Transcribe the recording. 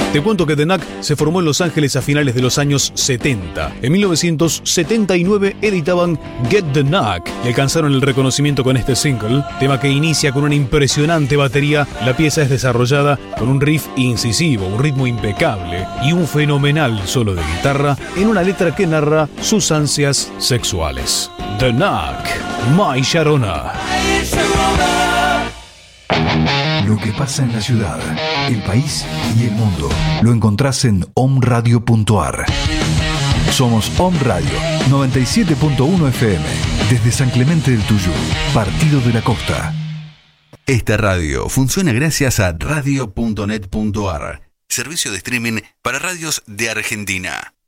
Te cuento que The Knack se formó en Los Ángeles a finales de los años 70. En 1979 editaban Get the Knack y alcanzaron el reconocimiento con este single, tema que inicia con una impresionante batería. La pieza es desarrollada con un riff incisivo, un ritmo impecable y un fenomenal solo de guitarra en una letra que narra sus ansias sexuales. The Knack, My Sharona. Lo que pasa en la ciudad, el país y el mundo lo encontrás en omradio.ar. Somos Om Radio 97.1 FM desde San Clemente del Tuyú, Partido de la Costa. Esta radio funciona gracias a radio.net.ar, servicio de streaming para radios de Argentina.